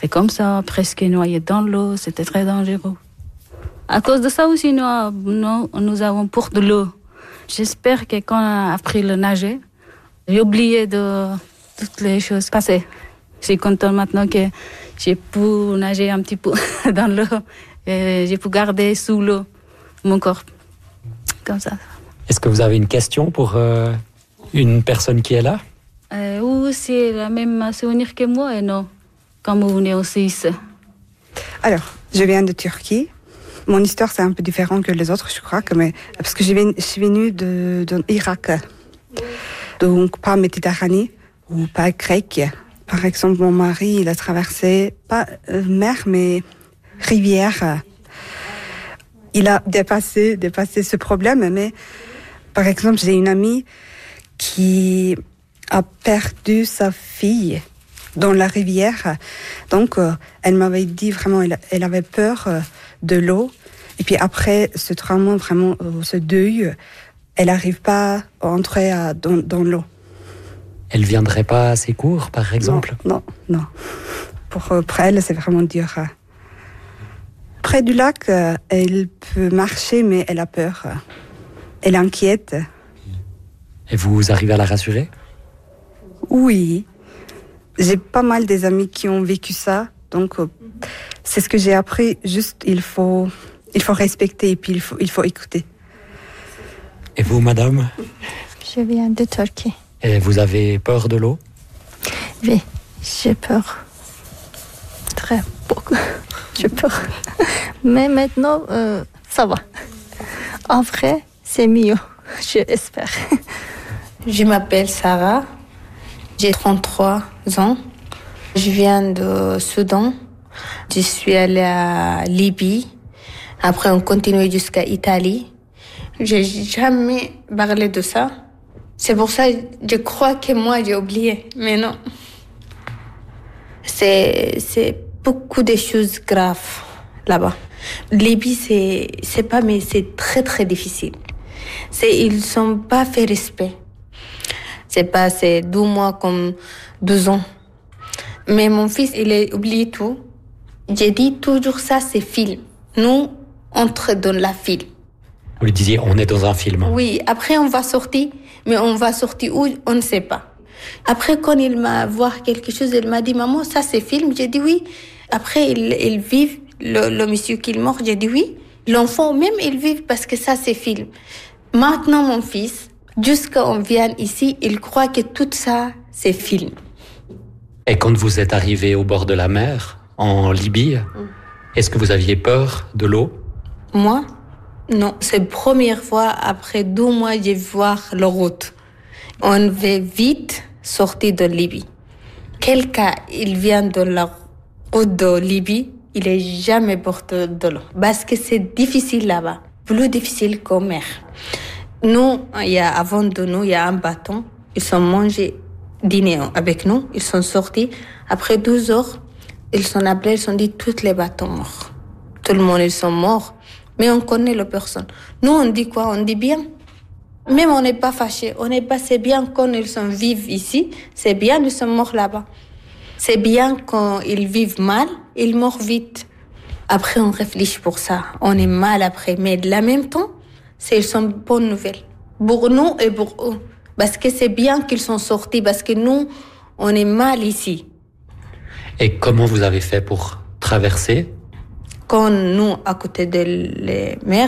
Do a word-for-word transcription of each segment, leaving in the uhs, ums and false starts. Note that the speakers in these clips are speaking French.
C'est comme ça, presque noyé dans l'eau, c'était très dangereux. À cause de ça aussi, nous, nous, nous avons peur de l'eau. J'espère que quand on a appris le nager, j'ai oublié de toutes les choses passées. Je suis contente maintenant que j'ai pu nager un petit peu dans l'eau et j'ai pu garder sous l'eau mon corps. Comme ça. Est-ce que vous avez une question pour euh, une personne qui est là? euh, Ou c'est le même souvenir que moi et non, quand vous venez aussi ici. Alors, je viens de Turquie. Mon histoire, c'est un peu différent que les autres, je crois, que mais, parce que je, viens, je suis venue de, de l'Irak. Donc, pas Méditerranée ou pas grec. Par exemple, mon mari, il a traversé, pas euh, mer, mais rivière. Il a dépassé, dépassé ce problème, mais par exemple, j'ai une amie qui a perdu sa fille dans la rivière. Donc, euh, elle m'avait dit vraiment, elle, elle avait peur euh, de l'eau. Et puis après, ce trauma, vraiment, euh, ce deuil, elle n'arrive pas à entrer à, dans, dans l'eau. Elle ne viendrait pas à ses cours, par exemple? Non, non, non. Pour, pour elle, c'est vraiment dur. Près du lac, elle peut marcher, mais elle a peur. Elle est inquiète. Et vous arrivez à la rassurer? Oui. J'ai pas mal des amis qui ont vécu ça. Donc, c'est ce que j'ai appris. Juste, il faut, il faut respecter et puis il faut, il faut écouter. Et vous, madame? Je viens de Turquie. Et vous avez peur de l'eau? Oui, j'ai peur. Très beaucoup. J'ai peur. Mais maintenant, euh, ça va. En vrai, c'est mieux, j'espère. Je m'appelle Sarah. J'ai trente-trois ans. Je viens de Soudan. Je suis allée à Libye. Après, on continue jusqu'à Italie. J'ai jamais parlé de ça. C'est pour ça que je crois que moi, j'ai oublié. Mais non. C'est, c'est beaucoup de choses graves là-bas. Libye, c'est, c'est pas, mais c'est très, très difficile. C'est, ils sont pas fait respect. C'est pas, c'est douze mois comme douze ans. Mais mon fils, il a oublié tout. J'ai dit toujours ça, c'est film. Nous, on entre dans la film. Vous lui disiez, on est dans un film. Oui, après on va sortir, mais on va sortir où, on ne sait pas. Après, quand il m'a vu quelque chose, il m'a dit, maman, ça c'est film. J'ai dit oui. Après, ils, ils vivent, le, le monsieur qui est mort, j'ai dit oui. L'enfant même, il vit parce que ça c'est film. Maintenant, mon fils, jusqu'à on vient ici, il croit que tout ça, c'est film. Et quand vous êtes arrivé au bord de la mer, en Libye, mm. est-ce que vous aviez peur de l'eau? Moi? Non, c'est la première fois, après deux mois, j'ai vu la route. On veut vite sortir de Libye. Quelqu'un, il vient de la route de Libye, il n'est jamais porté de l'eau. Parce que c'est difficile là-bas, plus difficile qu'en mer. Nous, il y a, avant de nous, il y a un bâton. Ils sont mangés, dîner avec nous. Ils sont sortis. Après douze heures, ils sont appelés, ils sont dit, tous les bâtons morts. Tout le monde, ils sont morts. Mais on connaît la personne. Nous, on dit quoi? On dit bien. Même on n'est pas fâchés. On n'est pas, c'est bien quand ils sont vivent ici. C'est bien, ils sont morts là-bas. C'est bien quand ils vivent mal, ils meurent vite. Après, on réfléchit pour ça. On est mal après. Mais de la même temps, c'est, ils sont bonnes nouvelles. Pour nous et pour eux. Parce que c'est bien qu'ils sont sortis. Parce que nous, on est mal ici. Et comment vous avez fait pour traverser? Quand nous, à côté de la mer,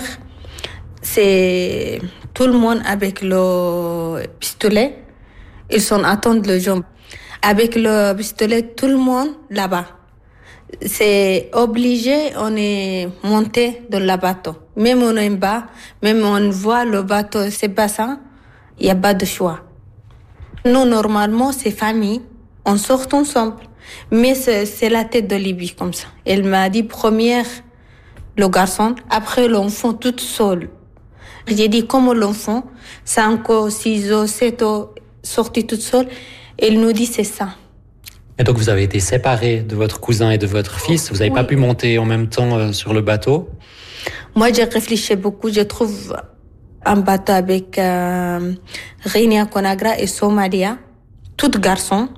c'est tout le monde avec le pistolet. Ils sont attendent le jambes. Avec le pistolet, tout le monde là-bas. C'est obligé, on est monté dans le bateau. Même on est bas, même on voit le bateau, c'est pas ça. Il n'y a pas de choix. Nous, normalement, c'est famille. On sort ensemble. Mais c'est, c'est la tête de Libye comme ça. Elle m'a dit première le garçon, après l'enfant toute seule. J'ai dit comment l'enfant, cinq ans, six ans, sept ans, sorti toute seule. Elle nous dit c'est ça. Et donc vous avez été séparés de votre cousin et de votre fils. Vous n'avez oui. pas pu monter en même temps euh, sur le bateau? Moi j'ai réfléchi beaucoup. Je trouve un bateau avec euh, Rénia Conagra et Somalia, tout garçon.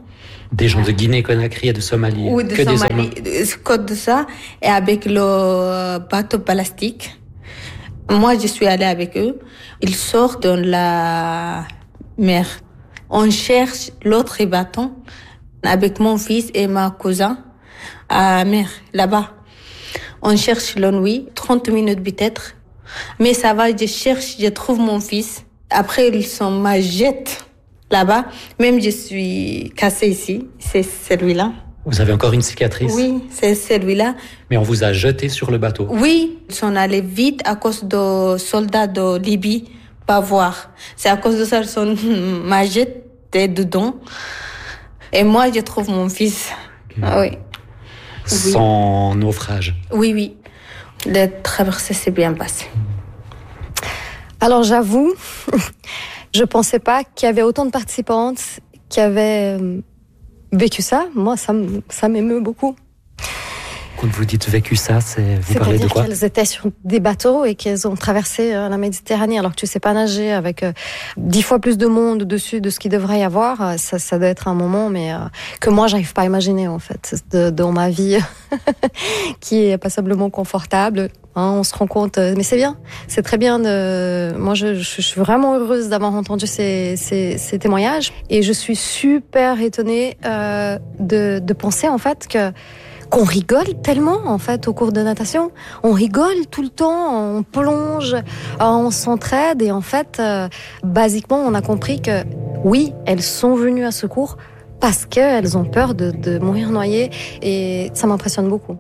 Des gens de Guinée-Conakry et de Somalie. Ou de que Somalie, des hommes. Côte de ça, et avec le bateau plastique. Moi, je suis allée avec eux. Ils sortent dans la mer. On cherche l'autre bâton avec mon fils et ma cousin à la mer, là-bas. On cherche la nuit, trente minutes peut-être. Mais ça va, je cherche, je trouve mon fils. Après, ils sont ma jette là-bas. Même je suis cassée ici, c'est celui-là. Vous avez encore une cicatrice? Oui, c'est celui-là. Mais on vous a jeté sur le bateau? Oui, ils sont allés vite à cause de soldats de Libye, pas voir. C'est à cause de ça qu'ils sont m'a jeté dedans. Et moi, je trouve mon fils. Okay. Ah oui. Sans oui. naufrage? Oui, oui. La traversée s'est bien passée. Alors j'avoue, je pensais pas qu'il y avait autant de participantes qui avaient vécu ça. Moi, ça, ça m'émeut beaucoup. Quand vous dites vécu ça, c'est vous C'est parlez de quoi? Qu'elles étaient sur des bateaux et qu'elles ont traversé euh, la Méditerranée alors que tu sais pas nager avec euh, dix fois plus de monde dessus de ce qu'il devrait y avoir. Euh, ça, ça doit être un moment, mais euh, que moi j'arrive pas à imaginer en fait de, dans ma vie qui est passablement confortable. Hein, on se rend compte, euh, mais c'est bien, c'est très bien. De... Moi, je, je, je suis vraiment heureuse d'avoir entendu ces, ces, ces témoignages et je suis super étonnée euh, de, de penser en fait que qu'on rigole tellement, en fait, au cours de natation. On rigole tout le temps, on plonge, on s'entraide et en fait, euh, basiquement, on a compris que oui, elles sont venues à secours parce qu'elles ont peur de, de mourir noyées et ça m'impressionne beaucoup.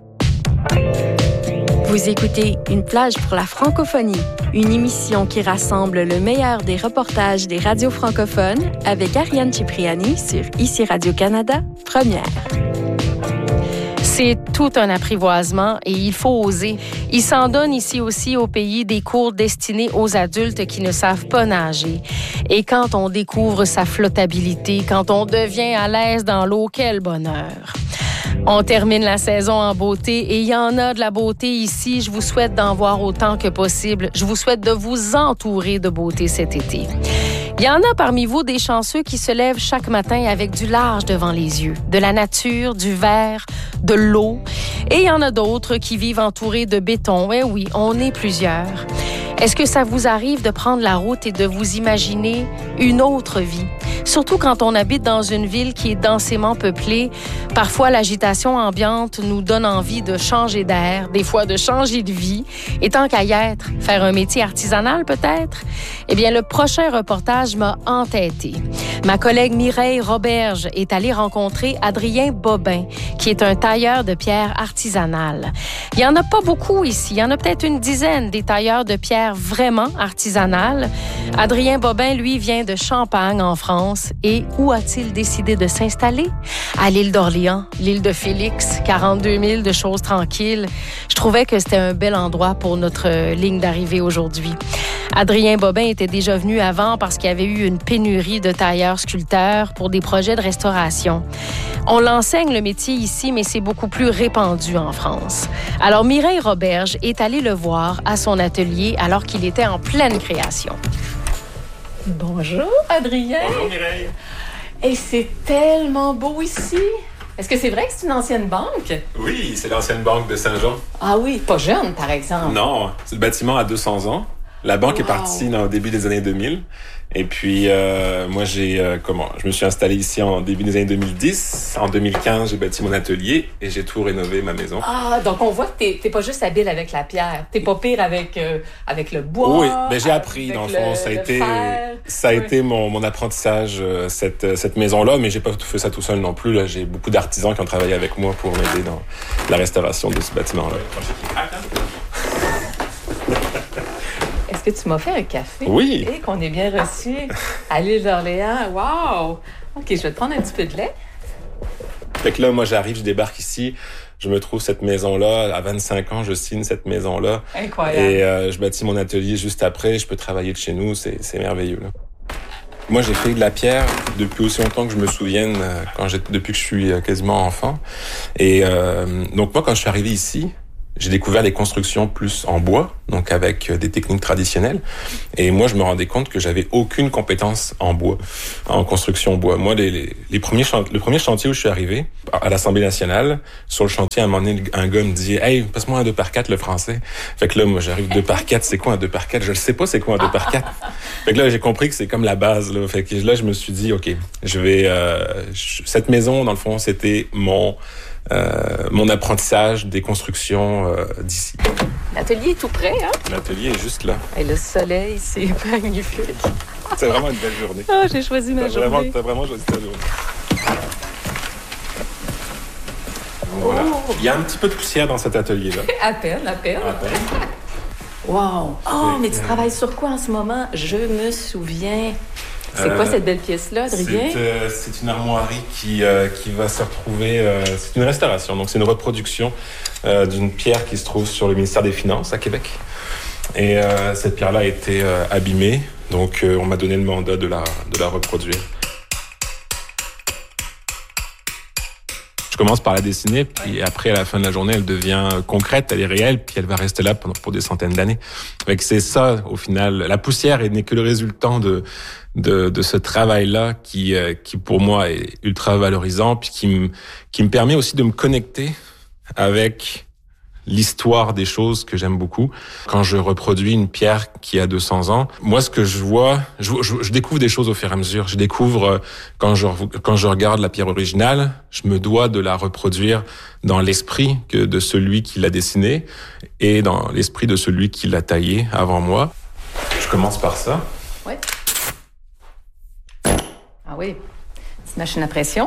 Vous écoutez Une plage pour la francophonie, une émission qui rassemble le meilleur des reportages des radios francophones avec Ariane Cipriani sur Ici Radio-Canada, première. C'est tout un apprivoisement et il faut oser. Il s'en donne ici aussi au pays des cours destinés aux adultes qui ne savent pas nager. Et quand on découvre sa flottabilité, quand on devient à l'aise dans l'eau, quel bonheur! On termine la saison en beauté et il y en a de la beauté ici. Je vous souhaite d'en voir autant que possible. Je vous souhaite de vous entourer de beauté cet été. Il y en a parmi vous des chanceux qui se lèvent chaque matin avec du large devant les yeux, de la nature, du vert, de l'eau. Et il y en a d'autres qui vivent entourés de béton. Eh oui, on est plusieurs. Est-ce que ça vous arrive de prendre la route et de vous imaginer une autre vie? Surtout quand on habite dans une ville qui est densément peuplée, parfois l'agitation ambiante nous donne envie de changer d'air, des fois de changer de vie. Et tant qu'à y être, faire un métier artisanal peut-être? Eh bien, le prochain reportage m'a entêtée. Ma collègue Mireille Roberge est allée rencontrer Adrien Bobin, qui est un tailleur de pierre artisanale. Il y en a pas beaucoup ici, il y en a peut-être une dizaine des tailleurs de pierre vraiment artisanales. Adrien Bobin, lui, vient de Champagne, en France. Et où a-t-il décidé de s'installer? À l'île d'Orléans, l'île de Félix, quarante-deux milles de choses tranquilles. Je trouvais que c'était un bel endroit pour notre ligne d'arrivée aujourd'hui. Adrien Bobin était déjà venu avant parce qu'il y avait eu une pénurie de tailleurs-sculpteurs pour des projets de restauration. On l'enseigne le métier ici, mais c'est beaucoup plus répandu en France. Alors Mireille Roberge est allée le voir à son atelier alors qu'il était en pleine création. Bonjour Adrien. Bonjour Mireille. Et c'est tellement beau ici. Est-ce que c'est vrai que c'est une ancienne banque? Oui, c'est l'ancienne banque de Saint-Jean. Ah oui, pas jeune par exemple. Non, c'est le bâtiment a deux cents ans. La banque wow. est partie au début des années deux mille. Et puis, euh, moi, j'ai euh, comment Je me suis installé ici en début des années deux mille dix. En deux mille quinze, j'ai bâti mon atelier et j'ai tout rénové, ma maison. Ah, donc on voit que t'es, t'es pas juste habile avec la pierre. T'es pas pire avec euh, avec le bois. Oui, ben j'ai appris dans le fond. Ça a été fer. ça a oui. été mon mon apprentissage cette cette maison-là, mais j'ai pas fait ça tout seul non plus. Là, j'ai beaucoup d'artisans qui ont travaillé avec moi pour m'aider dans la restauration de ce bâtiment-là. Est-ce que tu m'as fait un café? Oui. Et qu'on est bien reçu à l'île d'Orléans. Wow! OK, je vais te prendre un petit peu de lait. Fait que là, moi, j'arrive, je débarque ici. Je me trouve cette maison-là. À vingt-cinq ans, je signe cette maison-là. Incroyable. Et euh, je bâtis mon atelier juste après. Je peux travailler de chez nous. C'est, c'est merveilleux, là. Moi, j'ai fait de la pierre depuis aussi longtemps que je me souvienne, quand j'ai, depuis que je suis quasiment enfant. Et euh, donc, moi, quand je suis arrivé ici, j'ai découvert des constructions plus en bois, donc avec des techniques traditionnelles. Et moi, je me rendais compte que j'avais aucune compétence en bois, en construction en bois. Moi, les, les, les premiers chant- le premier chantier où je suis arrivé, à l'Assemblée nationale, sur le chantier, à un moment donné, un gars me dit « Hey, passe-moi un deux par quatre, le français. » Fait que là, moi, j'arrive deux par quatre, c'est quoi un deux par quatre? Je ne sais pas c'est quoi un deux par quatre. Fait que là, j'ai compris que c'est comme la base, là. Fait que là, je me suis dit « OK, je vais... Euh, je, cette maison, dans le fond, c'était mon... Euh, mon apprentissage des constructions euh, d'ici. » L'atelier est tout près, hein? L'atelier est juste là. Et le soleil, c'est magnifique. C'est vraiment une belle journée. Ah, oh, j'ai choisi ma t'as journée. Vraiment, t'as vraiment choisi ta journée. Voilà. Oh. Il y a un petit peu de poussière dans cet atelier-là. À peine, à peine. À peine. Wow! Oh, mais tu travailles sur quoi en ce moment? Je me souviens... C'est quoi euh, cette belle pièce-là, Adrien? C'est, euh, c'est une armoirie qui, euh, qui va se retrouver... Euh, c'est une restauration, donc c'est une reproduction euh, d'une pierre qui se trouve sur le ministère des Finances à Québec. Et euh, cette pierre-là a été euh, abîmée, donc euh, on m'a donné le mandat de la, de la reproduire. Je commence par la dessiner, puis après, à la fin de la journée, elle devient concrète, elle est réelle, puis elle va rester là pour, pour des centaines d'années. Fait c'est ça, au final. La poussière n'est que le résultant de, de, de ce travail-là qui, euh, qui, pour moi, est ultra valorisant, puis qui me, qui me permet aussi de me connecter avec l'histoire des choses que j'aime beaucoup. Quand je reproduis une pierre qui a deux cents ans, moi, ce que je vois, je, je, je découvre des choses au fur et à mesure. Je découvre, quand je, quand je regarde la pierre originale, je me dois de la reproduire dans l'esprit que de celui qui l'a dessinée et dans l'esprit de celui qui l'a taillée avant moi. Je commence par ça. Oui. Ah oui. Petite machine à pression.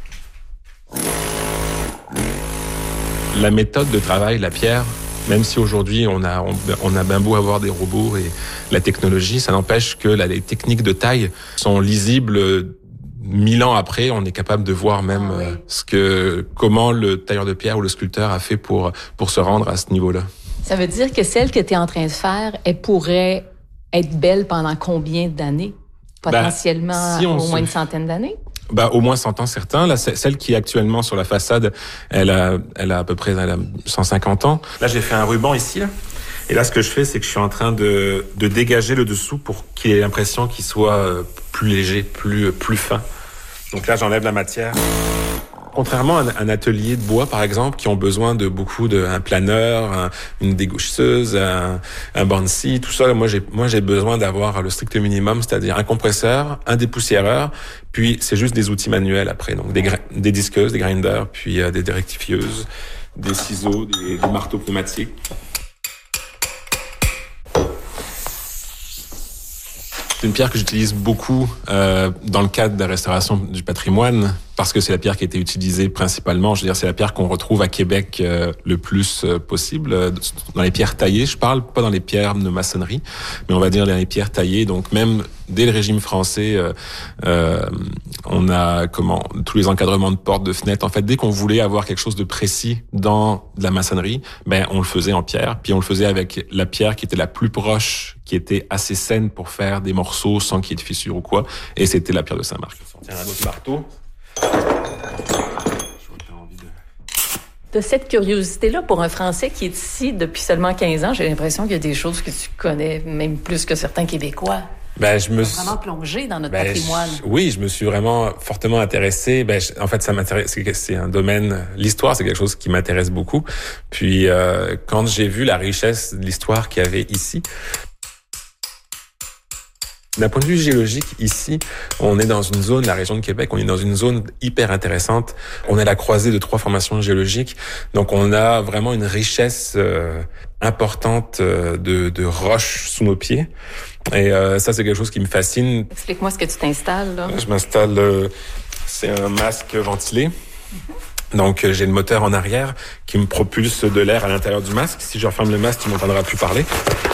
La méthode de travail, la pierre, même si aujourd'hui on a, on, on a bien beau avoir des robots et la technologie, ça n'empêche que là, les techniques de taille sont lisibles mille ans après. On est capable de voir même ah, oui. euh, ce que, comment le tailleur de pierre ou le sculpteur a fait pour, pour se rendre à ce niveau-là. Ça veut dire que celle que tu es en train de faire, elle pourrait être belle pendant combien d'années? Potentiellement ben, si au moins se... une centaine d'années? Bah, au moins cent ans certains. Là, celle qui est actuellement sur la façade, elle a, elle a à peu près elle a cent cinquante ans. Là, j'ai fait un ruban ici, là. Et là, ce que je fais, c'est que je suis en train de, de dégager le dessous pour qu'il ait l'impression qu'il soit plus léger, plus, plus fin. Donc là, j'enlève la matière. Contrairement à un atelier de bois, par exemple, qui ont besoin de beaucoup de un planeur, un, une dégoucheuse, un, un bandsaw, tout ça, moi j'ai moi j'ai besoin d'avoir le strict minimum, c'est-à-dire un compresseur, un dépoussiéreur, puis c'est juste des outils manuels après, donc des des disqueuses, des grinders, puis euh, des, des rectifieuses, des ciseaux, des, des marteaux pneumatiques. C'est une pierre que j'utilise beaucoup euh, dans le cadre de la restauration du patrimoine, parce que c'est la pierre qui a été utilisée principalement. Je veux dire, c'est la pierre qu'on retrouve à Québec euh, le plus euh, possible. Euh, dans les pierres taillées, je parle, pas dans les pierres de maçonnerie, mais on va dire dans les pierres taillées. Donc même dès le régime français, euh, euh, on a comment tous les encadrements de portes, de fenêtres. En fait, dès qu'on voulait avoir quelque chose de précis dans de la maçonnerie, ben on le faisait en pierre. Puis on le faisait avec la pierre qui était la plus proche, qui était assez saine pour faire des morceaux sans qu'il y ait de fissures ou quoi. Et c'était la pierre de Saint-Marc. Je vais sortir un autre marteau. De cette curiosité-là, pour un Français qui est ici depuis seulement quinze ans, j'ai l'impression qu'il y a des choses que tu connais même plus que certains Québécois. Ben, je me suis vraiment plongé dans notre ben, patrimoine. Je, oui, je me suis vraiment fortement intéressé. Ben, je, en fait, ça m'intéresse. C'est, c'est un domaine. L'histoire, c'est quelque chose qui m'intéresse beaucoup. Puis, euh, quand j'ai vu la richesse de l'histoire qu'il y avait ici. D'un point de vue géologique, ici, on est dans une zone, la région de Québec, on est dans une zone hyper intéressante. On est à la croisée de trois formations géologiques. Donc, on a vraiment une richesse euh, importante euh, de, de roches sous nos pieds. Et euh, ça, c'est quelque chose qui me fascine. Explique-moi ce que tu t'installes, là. Je m'installe, euh, c'est un masque ventilé. Mm-hmm. Donc, euh, j'ai le moteur en arrière qui me propulse de l'air à l'intérieur du masque. Si je referme le masque, tu m'entendras plus parler.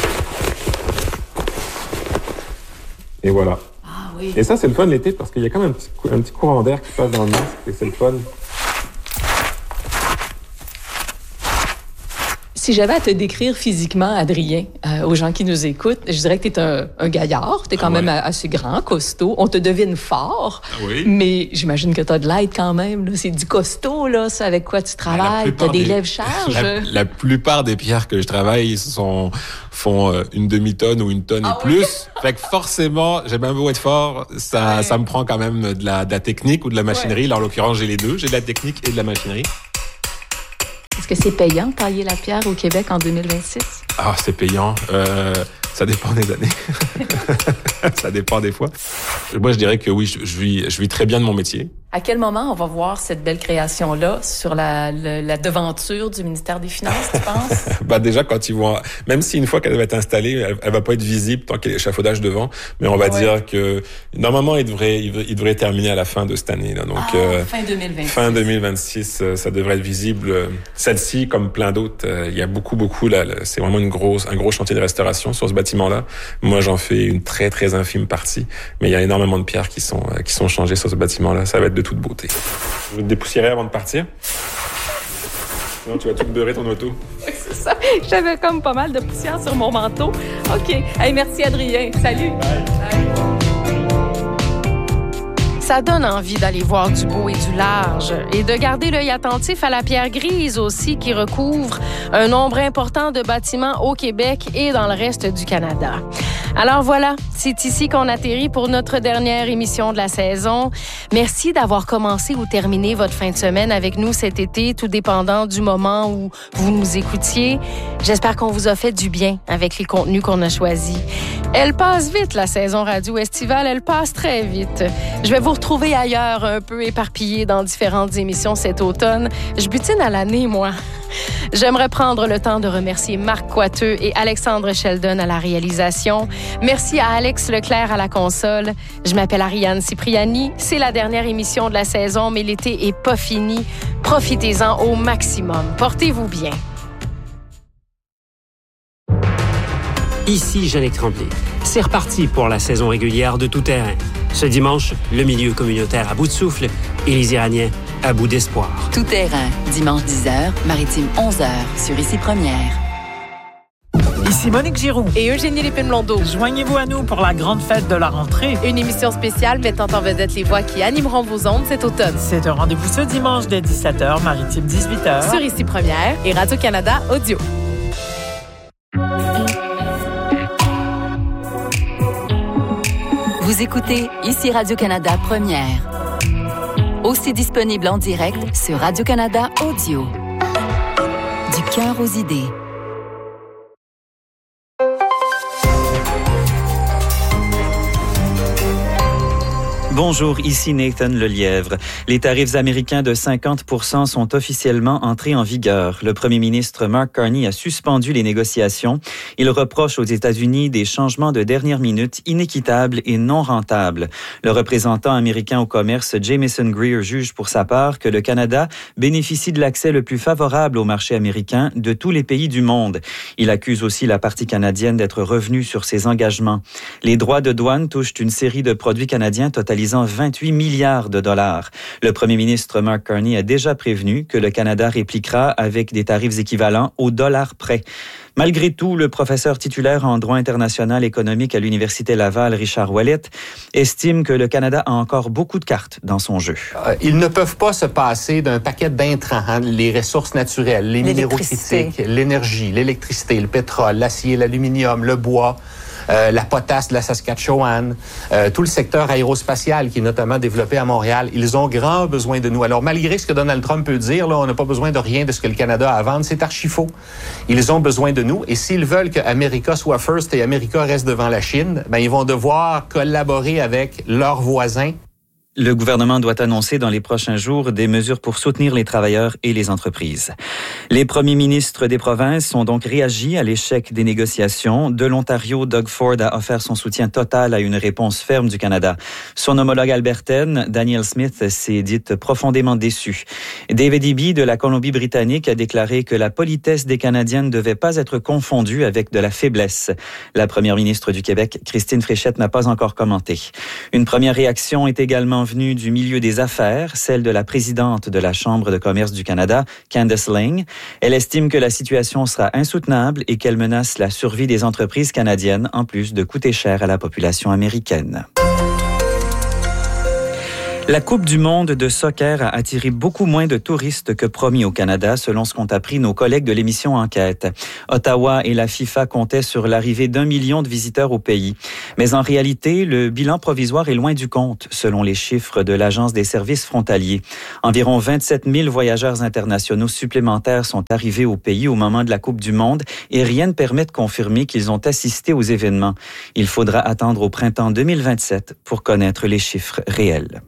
Et voilà. Ah oui. Et ça, c'est le fun l'été parce qu'il y a quand même un petit, un petit courant d'air qui passe dans le masque et c'est le fun. Si j'avais à te décrire physiquement, Adrien, euh, aux gens qui nous écoutent, je dirais que tu es un, un gaillard. Tu es quand ah ouais. même assez grand, costaud. On te devine fort. Ah oui. Mais j'imagine que tu as de l'aide quand même. Là. C'est du costaud, là, ça, avec quoi tu travailles. Tu as des, des lèvres-charges. La, la plupart des pierres que je travaille sont, font euh, une demi-tonne ou une tonne ah et oui. plus. Fait que forcément, j'ai même beau être fort, ça, ouais. ça me prend quand même de la, de la technique ou de la machinerie. Ouais. Là, en l'occurrence, j'ai les deux. J'ai de la technique et de la machinerie. Est-ce que c'est payant de tailler la pierre au Québec en deux mille vingt-six? Ah, c'est payant. Euh, ça dépend des années. Ça dépend des fois. Moi, je dirais que oui, je, je, vis, je vis très bien de mon métier. À quel moment on va voir cette belle création-là sur la, la, la devanture du ministère des Finances, tu penses? bah déjà, quand ils vont... Même si une fois qu'elle va être installée, elle, elle va pas être visible tant qu'il y a l'échafaudage devant, mais on va ouais. dire que normalement, il devrait, il, il devrait terminer à la fin de cette année. Là. Donc, ah, euh, fin deux mille vingt-six. Fin deux mille vingt-six, euh, ça devrait être visible. Celle-ci, comme plein d'autres, euh, il y a beaucoup, beaucoup... Là, là, c'est vraiment une grosse, un gros chantier de restauration sur ce bâtiment-là. Moi, j'en fais une très, très infime partie, mais il y a énormément de pierres qui sont, euh, qui sont changées sur ce bâtiment-là. Ça va être de toute beauté. Je vais te dépoussiérer avant de partir. Sinon, tu vas tout beurrer ton auto. C'est ça. J'avais comme pas mal de poussière sur mon manteau. OK. Hey, merci, Adrien. Salut. Bye. Bye. Ça donne envie d'aller voir du beau et du large et de garder l'œil attentif à la pierre grise aussi qui recouvre un nombre important de bâtiments au Québec et dans le reste du Canada. Alors voilà, c'est ici qu'on atterrit pour notre dernière émission de la saison. Merci d'avoir commencé ou terminé votre fin de semaine avec nous cet été, tout dépendant du moment où vous nous écoutiez. J'espère qu'on vous a fait du bien avec les contenus qu'on a choisis. Elle passe vite, la saison radio estivale, elle passe très vite. Je vais vous retrouver ailleurs, un peu éparpillés dans différentes émissions cet automne. Je butine à l'année, moi. J'aimerais prendre le temps de remercier Marc Coiteux et Alexandre Sheldon à la réalisation. Merci à Alex Leclerc à la console. Je m'appelle Ariane Cipriani. C'est la dernière émission de la saison, mais l'été est pas fini. Profitez-en au maximum. Portez-vous bien. Ici Jeannick Tremblay. C'est reparti pour la saison régulière de Tout Terrain. Ce dimanche, le milieu communautaire à bout de souffle et les Iraniens à bout d'espoir. Tout Terrain, dimanche dix heures, Maritime onze heures, sur Ici Première. Ici Monique Giroux et Eugénie Lépine-Blondeau. Joignez-vous à nous pour la grande fête de la rentrée. Une émission spéciale mettant en vedette les voix qui animeront vos ondes cet automne. C'est un rendez-vous ce dimanche dès dix-sept heures, Maritime dix-huit heures. Sur Ici Première et Radio-Canada Audio. Vous écoutez Ici Radio-Canada Première. Aussi disponible en direct sur Radio-Canada Audio. Du cœur aux idées. Bonjour, ici Nathan Lelièvre. Les tarifs américains de cinquante pour cent sont officiellement entrés en vigueur. Le premier ministre Mark Carney a suspendu les négociations. Il reproche aux États-Unis des changements de dernière minute inéquitables et non rentables. Le représentant américain au commerce Jameson Greer juge pour sa part que le Canada bénéficie de l'accès le plus favorable au marché américain de tous les pays du monde. Il accuse aussi la partie canadienne d'être revenue sur ses engagements. Les droits de douane touchent une série de produits canadiens totalisant vingt-huit milliards de dollars. Le premier ministre Mark Carney a déjà prévenu que le Canada répliquera avec des tarifs équivalents au dollar près. Malgré tout, le professeur titulaire en droit international économique à l'Université Laval, Richard Ouellet, estime que le Canada a encore beaucoup de cartes dans son jeu. Euh, ils ne peuvent pas se passer d'un paquet d'intrants, hein, les ressources naturelles, les minéraux critiques, l'énergie, l'électricité, le pétrole, l'acier, l'aluminium, le bois, Euh, la potasse de la Saskatchewan, euh, tout le secteur aérospatial qui est notamment développé à Montréal. Ils ont grand besoin de nous. Alors, malgré ce que Donald Trump peut dire, là, on n'a pas besoin de rien de ce que le Canada a à vendre, c'est archi faux. Ils ont besoin de nous. Et s'ils veulent que America soit first et America reste devant la Chine, ben, ils vont devoir collaborer avec leurs voisins. Le gouvernement doit annoncer dans les prochains jours des mesures pour soutenir les travailleurs et les entreprises. Les premiers ministres des provinces ont donc réagi à l'échec des négociations. De l'Ontario, Doug Ford a offert son soutien total à une réponse ferme du Canada. Son homologue albertaine, Danielle Smith, s'est dite profondément déçue. David Eby de la Colombie-Britannique a déclaré que la politesse des Canadiens ne devait pas être confondue avec de la faiblesse. La première ministre du Québec, Christine Fréchette, n'a pas encore commenté. Une première réaction est également venue du milieu des affaires, celle de la présidente de la Chambre de commerce du Canada, Candice Lang. Elle estime que la situation sera insoutenable et qu'elle menace la survie des entreprises canadiennes, en plus de coûter cher à la population américaine. La Coupe du monde de soccer a attiré beaucoup moins de touristes que promis au Canada, selon ce qu'ont appris nos collègues de l'émission Enquête. Ottawa et la FIFA comptaient sur l'arrivée d'un million de visiteurs au pays. Mais en réalité, le bilan provisoire est loin du compte, selon les chiffres de l'Agence des services frontaliers. Environ vingt-sept mille voyageurs internationaux supplémentaires sont arrivés au pays au moment de la Coupe du monde et rien ne permet de confirmer qu'ils ont assisté aux événements. Il faudra attendre au printemps deux mille vingt-sept pour connaître les chiffres réels.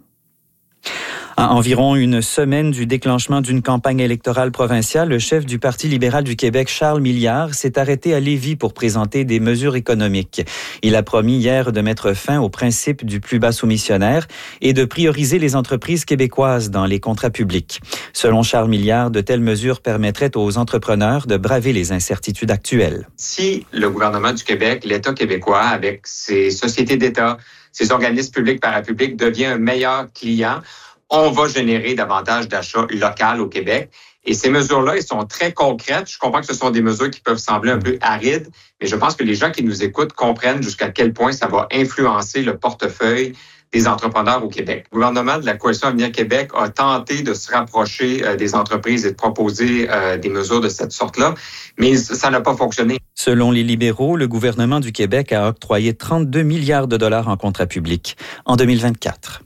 À environ une semaine du déclenchement d'une campagne électorale provinciale, le chef du Parti libéral du Québec, Charles Milliard, s'est arrêté à Lévis pour présenter des mesures économiques. Il a promis hier de mettre fin au principe du plus bas soumissionnaire et de prioriser les entreprises québécoises dans les contrats publics. Selon Charles Milliard, de telles mesures permettraient aux entrepreneurs de braver les incertitudes actuelles. Si le gouvernement du Québec, l'État québécois, avec ses sociétés d'État, ses organismes publics parapublics, devient un meilleur client, on va générer davantage d'achats locaux au Québec. Et ces mesures-là, elles sont très concrètes. Je comprends que ce sont des mesures qui peuvent sembler un peu arides, mais je pense que les gens qui nous écoutent comprennent jusqu'à quel point ça va influencer le portefeuille des entrepreneurs au Québec. Le gouvernement de la Coalition Avenir Québec a tenté de se rapprocher euh, des entreprises et de proposer euh, des mesures de cette sorte-là, mais ça n'a pas fonctionné. Selon les libéraux, le gouvernement du Québec a octroyé trente-deux milliards de dollars en contrats publics en deux mille vingt-quatre.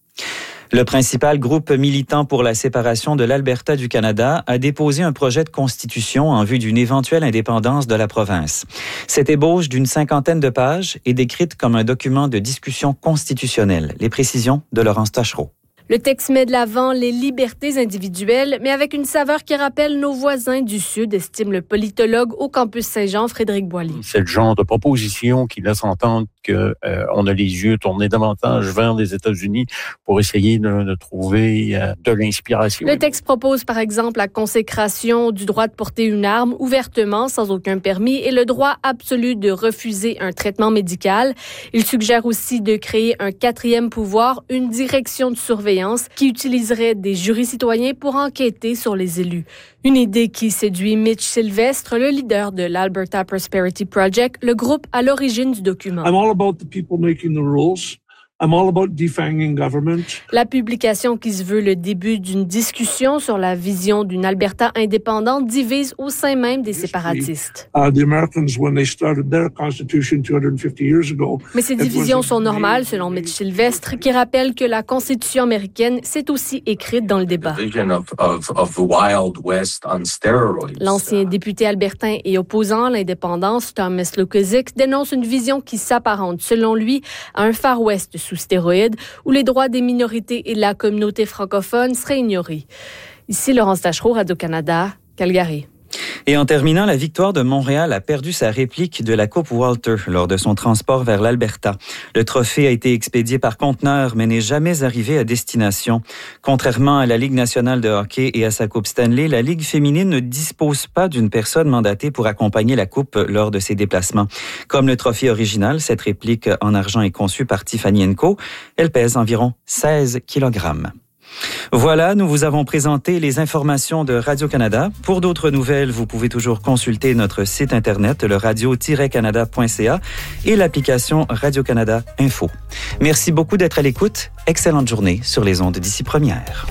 Le principal groupe militant pour la séparation de l'Alberta du Canada a déposé un projet de constitution en vue d'une éventuelle indépendance de la province. Cette ébauche d'une cinquantaine de pages est décrite comme un document de discussion constitutionnelle. Les précisions de Laurence Tachereau. Le texte met de l'avant les libertés individuelles, mais avec une saveur qui rappelle nos voisins du Sud, estime le politologue au campus Saint-Jean, Frédéric Boily. C'est le genre de proposition qui laisse entendre qu'on euh, a les yeux tournés davantage vers les États-Unis pour essayer de, de trouver euh, de l'inspiration. Le texte propose par exemple la consécration du droit de porter une arme ouvertement, sans aucun permis, et le droit absolu de refuser un traitement médical. Il suggère aussi de créer un quatrième pouvoir, une direction de surveillance qui utiliserait des jurys citoyens pour enquêter sur les élus. Une idée qui séduit Mitch Sylvestre, le leader de l'Alberta Prosperity Project, le groupe à l'origine du document. I'm all about the people making the rules. I'm all about defanging government. La publication, qui se veut le début d'une discussion sur la vision d'une Alberta indépendante, divise au sein même des séparatistes. Uh, the Americans, when they started their constitution two hundred fifty years ago, Mais ces divisions sont normales, selon Mitch Sylvestre, qui rappelle que la Constitution américaine s'est aussi écrite dans le débat. Of, of the Wild West on steroids. L'ancien député albertain et opposant à l'indépendance, Thomas Lukaszuk, dénonce une vision qui s'apparente, selon lui, à un Far West sous stéroïdes, où les droits des minorités et de la communauté francophone seraient ignorés. Ici, Laurence Tachereau, Radio-Canada, Calgary. Et en terminant, la Victoire de Montréal a perdu sa réplique de la Coupe Walter lors de son transport vers l'Alberta. Le trophée a été expédié par conteneur, mais n'est jamais arrivé à destination. Contrairement à la Ligue nationale de hockey et à sa Coupe Stanley, la Ligue féminine ne dispose pas d'une personne mandatée pour accompagner la Coupe lors de ses déplacements. Comme le trophée original, cette réplique en argent est conçue par Tiffany and Co. Elle pèse environ seize kilogrammes. Voilà, nous vous avons présenté les informations de Radio-Canada. Pour d'autres nouvelles, vous pouvez toujours consulter notre site internet, le radio tiret canada point c a et l'application Radio-Canada Info. Merci beaucoup d'être à l'écoute. Excellente journée sur les ondes d'Ici Première.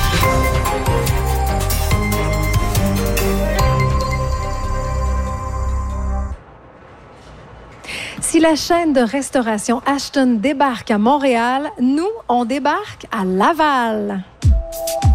Si la chaîne de restauration Ashton débarque à Montréal, nous, on débarque à Laval.